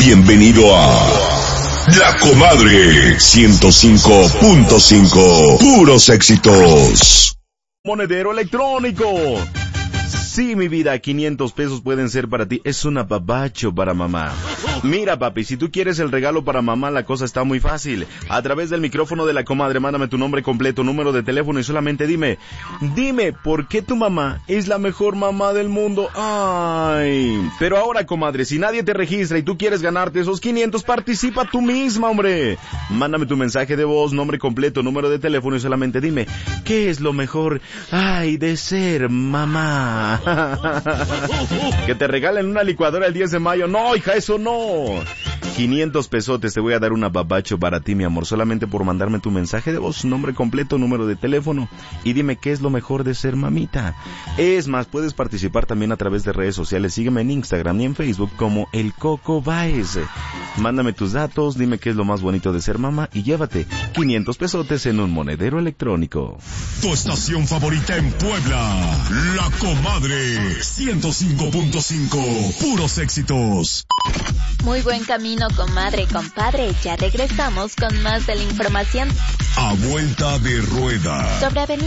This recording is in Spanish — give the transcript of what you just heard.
Bienvenido a La Comadre 105.5. Puros éxitos. Monedero electrónico. Sí, mi vida, 500 pesos pueden ser para ti. Es un apapacho para mamá. Mira, papi, si tú quieres el regalo para mamá, la cosa está muy fácil. A través del micrófono de La Comadre, mándame tu nombre completo, número de teléfono y solamente dime, ¿por qué tu mamá es la mejor mamá del mundo? Ay, pero ahora, comadre, si nadie te registra y tú quieres ganarte esos 500, participa tú misma, hombre. Mándame tu mensaje de voz, nombre completo, número de teléfono y solamente dime, ¿qué es lo mejor, de ser mamá? Que te regalen una licuadora el 10 de mayo. No, hija, eso no. 500 pesotes te voy a dar un apapacho para ti, mi amor, solamente por mandarme tu mensaje de voz, nombre completo, número de teléfono y dime qué es lo mejor de ser mamita. Es más, puedes participar también a través de redes sociales. Sígueme en Instagram y en Facebook como El Coco Baez. Mándame tus datos, dime qué es lo más bonito de ser mamá y llévate 500 pesotes en un monedero electrónico. Tu estación favorita en Puebla, La Comadre 105.5. Puros éxitos. Muy buen camino, comadre, compadre. Ya regresamos con más de la información. A vuelta de rueda. Sobre Avenida